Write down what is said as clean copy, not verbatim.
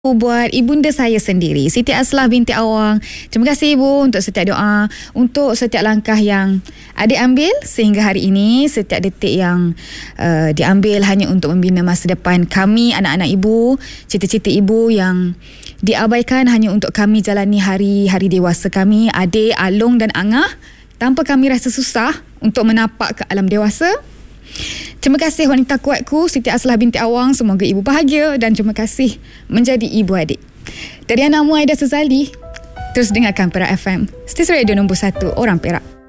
buat ibunda saya sendiri, Siti Aslah binti Awang. Terima kasih Ibu untuk setiap doa, untuk setiap langkah yang adik ambil sehingga hari ini, setiap detik yang diambil hanya untuk membina masa depan kami, anak-anak Ibu, cita-cita Ibu yang diabaikan hanya untuk kami jalani hari-hari dewasa kami, adik, Along dan Angah, tanpa kami rasa susah untuk menapak ke alam dewasa. Terima kasih wanita kuatku Siti Aslah binti Awang. Semoga ibu bahagia dan terima kasih menjadi ibu adik. Dari Anamu Aida Suzali. Terus dengarkan Perak FM, stesen radio nombor 1 orang Perak.